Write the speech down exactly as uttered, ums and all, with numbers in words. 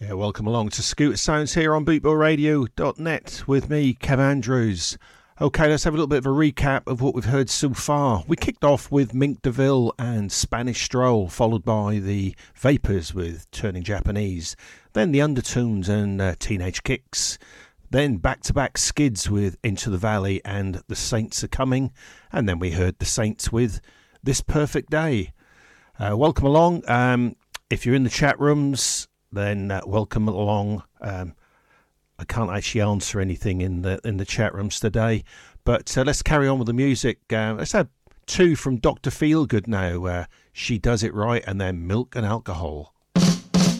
Yeah, welcome along to Scooter Sounds here on bootboy radio dot net with me, Kev Andrews. Okay, let's have a little bit of a recap of what we've heard so far. We kicked off with Mink DeVille and Spanish Stroll, followed by the Vapors with Turning Japanese, then the Undertones and uh, Teenage Kicks, then back-to-back Skids with Into the Valley and The Saints Are Coming, and then we heard The Saints with This Perfect Day. Uh, welcome along. Um, if you're in the chat rooms, then uh, welcome along. Um, I can't actually answer anything in the in the chat rooms today, but uh, let's carry on with the music. Uh, let's have two from Doctor Feelgood now. Uh, She Does It Right, and then Milk and Alcohol.